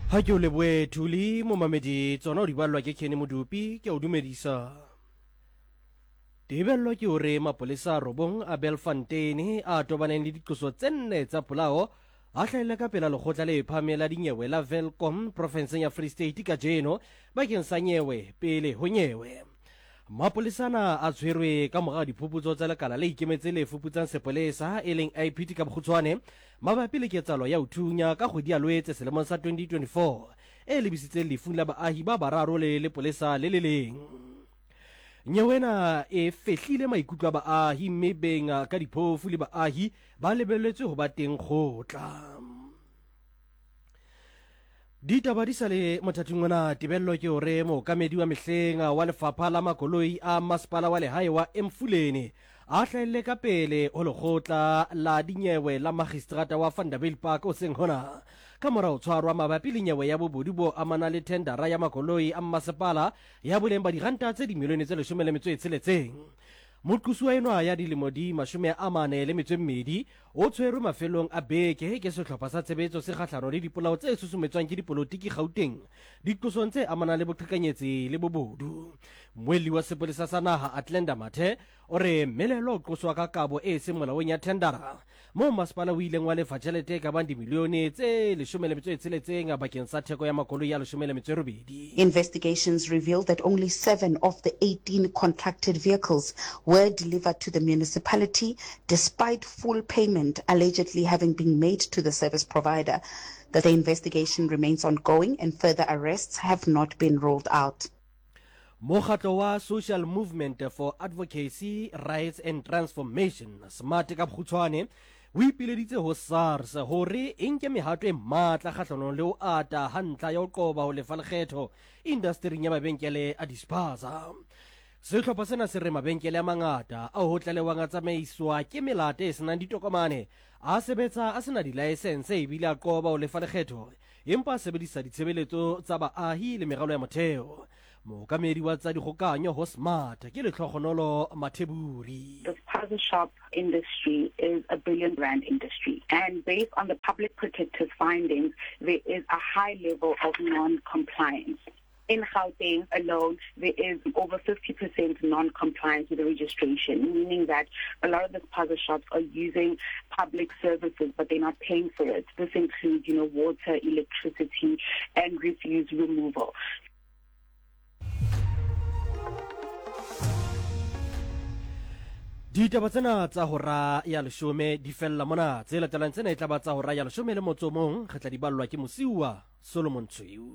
Ha ke o leboe Thuli mo mamedi tsona o di ballwa ke Kenny Modupi ke o dumedisa. Tebello ke hore mapolesa robong a Belfontein a tobaneng le diqoso tse nne tsa polao a hlahella ka pela lekgotla le phamela dinyewe la Welkom provinseng ya Free State ka jeno bakeng sa nyewe pele ho nyewe. Mapolesana a tshwerwe ka mora diphuputso tsa lekala le ikemetse le fuputsang sepolesa e leng IPT ka bokgutshwane mabapi le ketsalo ya uthunya ka kgwedi ya Loetse selemong sa 2024 e lebisitseng lefung la baahi ba bararo le lepolesa le le leng. Nyewena e fehlile maikutlo a baahi mme benga ka diphofu le baahi ba lebelletswe ho ba teng kgotla. Ditaba di sale mothating ona tebello ke hore mookamedi wa mehleng wa lefapha la makoloi a masepala wa lehae wa Emfuleni a hlahelle ka pele ho lekgotla la dinyewe la magistrata wa Vanderbijlpark o seng hona ka mora ho tshwarwa mabapi le nyewe ya bobodu bo amana le tendera ya makoloi a masepala ya boleng ba diranta tse dimilione tse 16. Moqosuwa enwa ya dilemo di 42 o tshwerwe mafelong a beke ke sehlopha sa tshebetso se kgahlano le dipolao tse susumetswang ke dipolotiki Gauteng diqosong tse amanang le boqhekanyetsi le bobodu. Moeli wa sepolesa sa naha Atlenda Mathe o re melelo o qoswa ka kabo e seng molaong ya tendera mo masepala o ileng wa lefa tjhelete ka bang dimilione tse 16 bakeng sa theko ya makoloi ya 18. Investigations revealed that only 7 of the 18 contracted vehicles were delivered to the municipality despite full payment allegedly having been made to the service provider. That the investigation remains ongoing and further arrests have not been ruled out. Mokgatlo wa Social Movement for Advocacy, Rights and Transformation, SMART ka bokgutshwane, o ipileditse ho SARS hore e nke mehato e matla kgahlanong le ho ata ha ntla ya ho qoba ho lefa lekgetho indastering ya mabenkele a dispaza. Sehlopha sena se re mabenkele a mangata a ho tlalewang a tsamaiswa ke melate e senang ditokomane a sebetsa a sena di-license ebile a qoba ho lefa lekgetho empa a sebedisa ditshebeletso tsa baahi le meralo ya motheo. Mookamedi wa tsa dikgokahanyo ho SMART ke Letlhogonolo Matheburi. The spaza shop industry is a billion-rand industry, and based on the public protector's findings, there is a high level of non-compliance. In Gauteng alone, there is over 50% non-compliance with the registration, meaning that a lot of the spaza shops are using public services, but they're not paying for it. This includes, water, electricity, and refuse removal. Ditaba tsena tsa hora ya 10 di fella mona tse latelang tsena e tla ba tsa hora ya 10 le motso mong re tla di ballwa ke Mosiuwa Solomon Tshweu.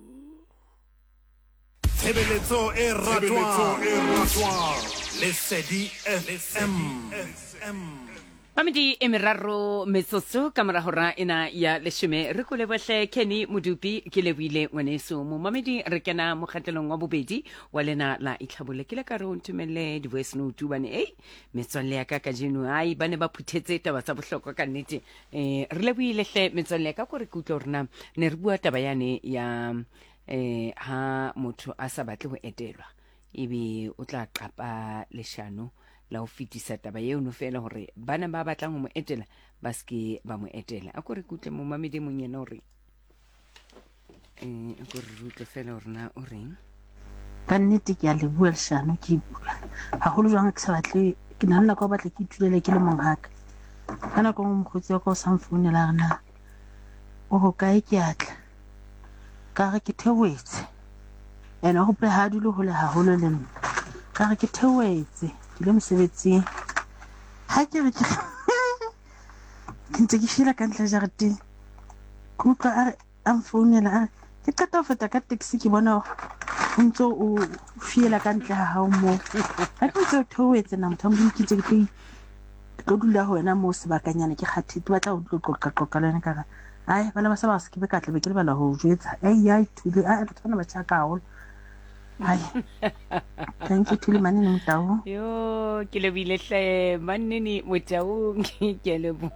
Tshebeletso e ratwang Lesedi FM. Mamedi emeraro metsoso kamera hora ena ya leshome re kole bohle Kenny Modupi ke lebile ngwaneso mo mamedi re kena mokgatlelong wa bobedi wa lena la itlhabole ke le ka re o ntumelle di voice note bane metswalle ya ka jeno ai bane ba phuthetse taba tsa bohlokwa ka nnete re lebile hle metswalle ka gore ke utlwa rena ne re bua taba yane ya ha motho a sa batle ho etelwa ebe o tla qapa leshano la ho fitisa taba eo no fela hore bana ba batlang ho mo etela ba ske ba mo etela a gore kutle mo mamedi monyena hore a gore rutle fela hore na o reng ka nnete ke a le bua leshano ke bua haholo jwang ke sa batle ke nna ka batle ke itulele ke le monghaka kana go mkhotsi wa go samfounela rena o go kae ke atla ka re ke thewetse ena go pe ha dilo ho le haholo le nna ka re ke thewetse ke le mosebetsing ha ke re ke ntse ke shila ka ntle jareteng ke utlwa a mfounela ke qeta ho feta ka taxi ke bona o ntse o fiela ka ntle ha hao mo ha ke ntse o thewetse na motho mo ke tlo dula ho wena mo sebakanyana ke kgathetse batla o tlo qoqa le nka ai bana ba sa ba se ke be ka tle be ke le bala ho jwetsa ai Thuli a tsana ba tshaka haholo. Hai. Thank you Thuli manene motao. Yo ke lebile hle manene motao ke lebo.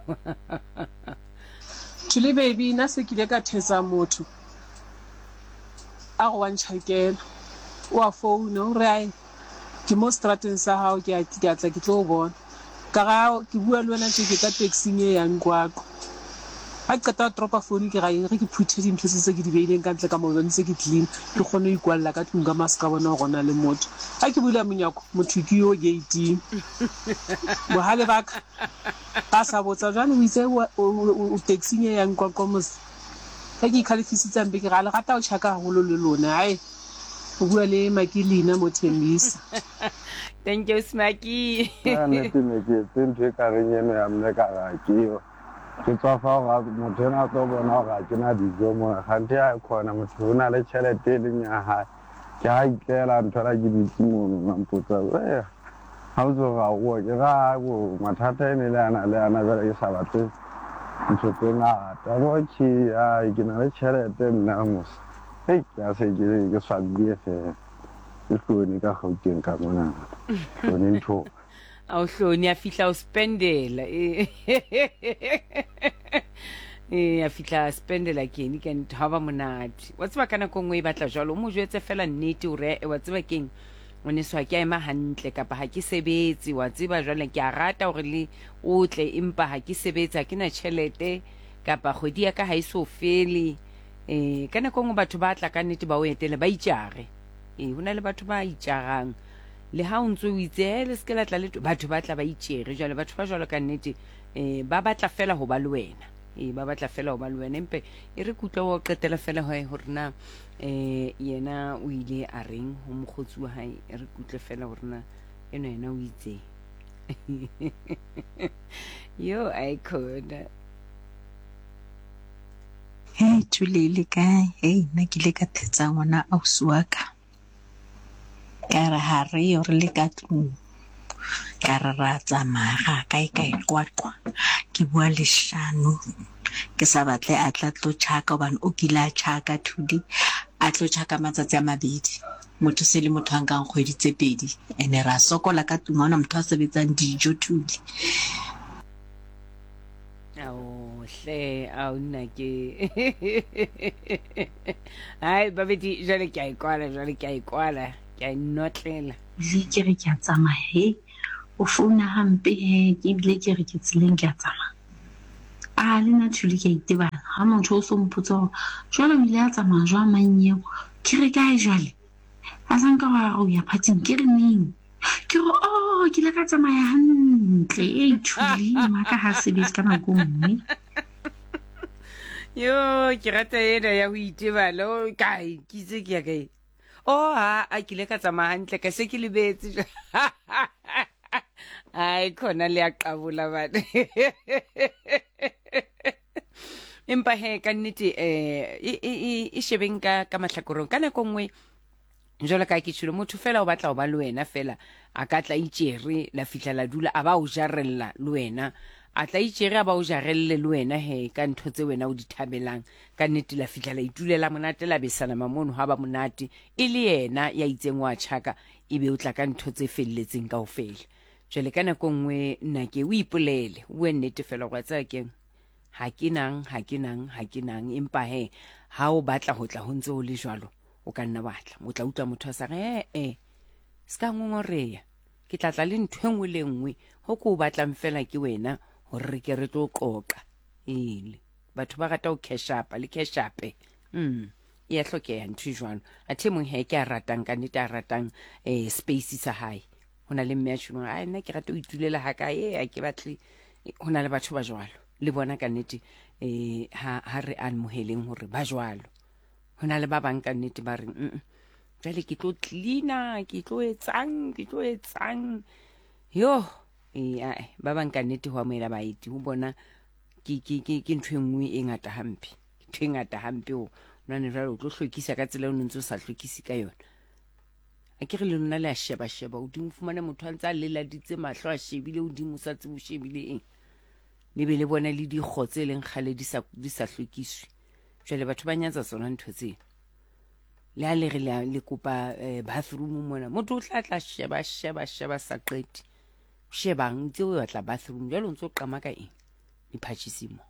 Thuli baby na se kile ka thesa motho a go wantshakela wa phone o re ai ke mo strateng sa hao ke a tla ke tlo bona ka ga ke bua le wena ke ka taxing e yang kwako ga ke qeta tropa phone ke ga eng re ke phuthe dintho tse ke di beileng ka ntle ka maobane tse ke clean ke kgone ho ikwalla ka tlung ka maska bona gona le motho ga ke bula monyako motho ke yo gating bohale baka ba sa botsa jwale o itse o taxing e yang kwa mos ga ke ikhalifisitsang be ke ga le gata o tšhaka gagolo le lona ai o bua le Makilina mo Thembisa. Thank you Smaki. Nnete ne ke etse ntho e ka reng eno ya mme ka ga keo ke tswa fa ga motho ena tlo bona ga ke na dijo mo gante a khona motho o na le tšhelete e leng ya hae ke a itlela ntho la ke ditse mono mampotsa ha o zo ga go ke ga go mathata ene le ana jale ke sa batle ntho tse ngata go ke ke na le tšhelete nna mos ya se ke swabile fe ke hlone ka gauteng ka mona hlone ntho a o hlone a fihla o spendela a fihla spendela kene ke ntho ba monate wa tseba kana ko ngwe e batla jalo mo jwetse fela nnete o re wa tseba keng o ne swa ke ema hantle kapa ha ke sebetse wa tseba jwale ke a rata hore le o tle empa ha ke sebetsa ke na tšhelete kapa kgwedi ya ka ha iso fele kana ko ngwe batho ba tla ka nnete ba o etele ba itjare hona le batho ba itjarang le ha o ntse o itse le se ke la tla le batho ba tla ba itjere jwale batho ba jwalo ka nnete ba batla fela ho ba le wena ba batla fela ho ba le wena empe e re kutla o qetela fela hore na yena o ile a reng ho mokgotsi wa hae e re kutle fela hore na eno yena o itse yo I could Hey Tulele kae hey nna ke le ka thetsa ngwana ausi wa ka ka re ha re yo re le ka tlung ka re ra tsamaya kae kwaqwa ke bua lehlano ke sa batle a tla tlo tšhaka hobane o kila tšhaka Thuli a tlo tšhaka matsatsi a mabedi motho se le motho a nkang kgwedi tse pedi ene ra sokola ka tlung ona motho a sebetsang dijo Thuli hle a nna ke ai babedi jale ke a ikwala ke a notlela le ke re ke a tsamaya he o founa hampe he ke bile ke re ke tseleng ke a tsamaya a le na Thuli ke itebala ha motho o so mpotsa jwale o ile a tsamaya jwa manyeo ke re kae jwale a sanka wa go ya phatsing ke re neng ke re ke le ka tsamaya hantle Thuli maka ha sebetse ka nako nngwe yo ke rata ena ya ho itebala kae ke itse ke ya kae a kile ka tsamaya hantle ka se ke lebetse ai khona le a qabula bana empa he ka nnete e shebeng ka mahlakorong ka nako nngwe jwale ka ke tshilo motho fela o batla ho ba le wena fela a ka tla itjere la fihla la dula a ba o jarella le wena a tla itjere a ba o jarelle le wena he ka ntho tse wena o di thabelang ka nnete la fihla la itulela monate la besana mamono ha ba monate e le yena ya itseng wa tšhaka ebe o tla ka ntho tse felletseng kaofela jwale ka nako nngwe nna ke o ipolele o bue nnete fela go tsaya keng ha ke nang empa he ha o batla ho tla ho ntse o le jwalo o ka nna batla mo tla utla motho a sa re ska ngongoreya ke tla le ntho engwe le engwe ho ko batlang fela ke wena hore re ke re tlo qoqa batho ba rata o cash up le cash up ya hlokeha ntho jwalo a themong he ke a ratang ka nnete a ratang space sa hae hona le mme a tshwano a nna ke rata o itulela ha ka a ke batle hona le batho ba jwalo le bona ka nnete ha re amoheleng hore ba jwalo hona le ba bang ka nnete ba reng jale ke tlo cleaner ke tlo etsang yo ba bang ka nnete ho amohela baeti ho bona ke ntho engwe e ngata hampe o nane jalo o tlo hlwekisa ka tsela o ntse o sa hlwekisi ka yona a ke re le lona le a sheba o di mfumana motho a ntse a leladitse mahlo a shebile o di musa tse bo shebile le be le bona le di khotse leng khale di sa hlwekiswe jwale batho ba nyatsa tsona ntho tse le a le re le kopa bathroom mona motho o tla sheba sa qeti shebang ntse o batla bathroom jalo ntse o qama ka eng diphatjhisimo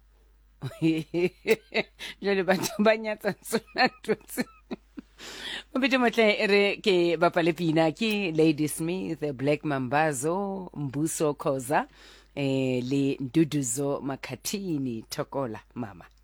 jale batho ba nyatsa tsona ntho tse Mobete motle re ke bapale pina ke Lady Smith, Black Mambazo, Mbuso Khoza le Nduduzo Makhathini Thokola mama.